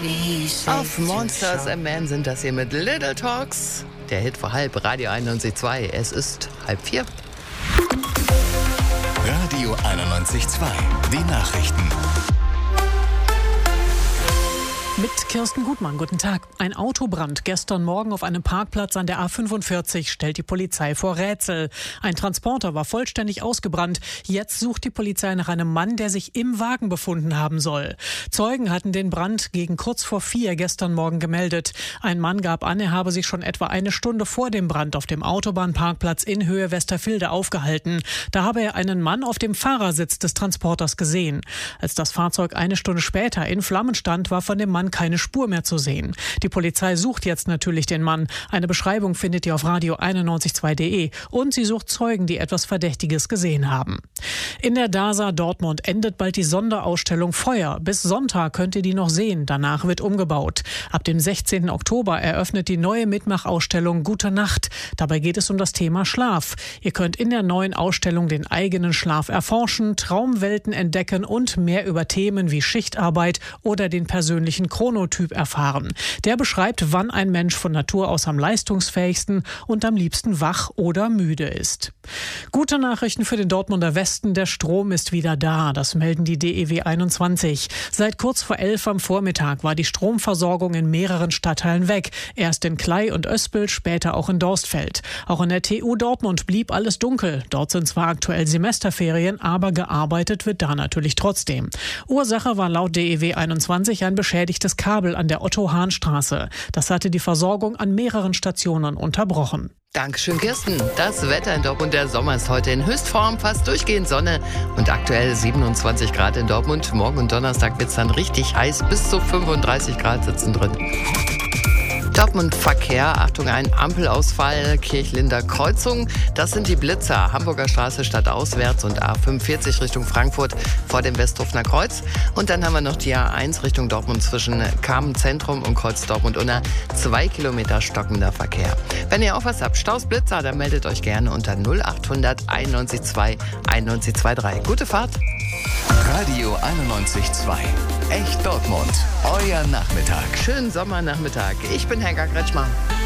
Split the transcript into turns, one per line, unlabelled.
Auf Monsters and Men sind das hier mit Little Talks. Der Hit vor halb, Radio 91.2. Es ist 3:30.
Radio 91.2. Die Nachrichten.
Mit Kirsten Gutmann, guten Tag. Ein Autobrand gestern Morgen auf einem Parkplatz an der A45 stellt die Polizei vor Rätsel. Ein Transporter war vollständig ausgebrannt. Jetzt sucht die Polizei nach einem Mann, der sich im Wagen befunden haben soll. Zeugen hatten den Brand gegen kurz vor 4 gestern Morgen gemeldet. Ein Mann gab an, er habe sich schon etwa eine Stunde vor dem Brand auf dem Autobahnparkplatz in Höhe Westervilde aufgehalten. Da habe er einen Mann auf dem Fahrersitz des Transporters gesehen. Als das Fahrzeug eine Stunde später in Flammen stand, war von dem Mann keine Spur mehr zu sehen. Die Polizei sucht jetzt natürlich den Mann. Eine Beschreibung findet ihr auf radio912.de und sie sucht Zeugen, die etwas Verdächtiges gesehen haben. In der DASA Dortmund endet bald die Sonderausstellung Feuer. Bis Sonntag könnt ihr die noch sehen. Danach wird umgebaut. Ab dem 16. Oktober eröffnet die neue Mitmachausstellung Gute Nacht. Dabei geht es um das Thema Schlaf. Ihr könnt in der neuen Ausstellung den eigenen Schlaf erforschen, Traumwelten entdecken und mehr über Themen wie Schichtarbeit oder den persönlichen Chronotyp erfahren. Der beschreibt, wann ein Mensch von Natur aus am leistungsfähigsten und am liebsten wach oder müde ist. Gute Nachrichten für den Dortmunder Westen. Der Strom ist wieder da. Das melden die DEW 21. Seit kurz vor 11 am Vormittag war die Stromversorgung in mehreren Stadtteilen weg. Erst in Klei und Öspel, später auch in Dorstfeld. Auch in der TU Dortmund blieb alles dunkel. Dort sind zwar aktuell Semesterferien, aber gearbeitet wird da natürlich trotzdem. Ursache war laut DEW 21 ein beschädigtes Kabel an der Otto-Hahn-Straße. Das hatte die Versorgung an mehreren Stationen unterbrochen.
Dankeschön, Kirsten. Das Wetter in Dortmund, der Sommer ist heute in Höchstform, fast durchgehend Sonne und aktuell 27 Grad in Dortmund. Morgen und Donnerstag wird es dann richtig heiß, bis zu 35 Grad sitzen drin. Dortmund Verkehr, Achtung, ein Ampelausfall, Kirchlinder Kreuzung. Das sind die Blitzer, Hamburger Straße stadtauswärts und A45 Richtung Frankfurt vor dem Westhofener Kreuz. Und dann haben wir noch die A1 Richtung Dortmund zwischen Kamen Zentrum und Kreuz Dortmund-Unna. 2 Kilometer stockender Verkehr. Wenn ihr auch was habt, Staus, Blitzer, dann meldet euch gerne unter 0800 91 9123. Gute Fahrt.
Radio 91.2. Echt Dortmund. Euer Nachmittag.
Schönen Sommernachmittag. Ich bin Helga Kretschmer.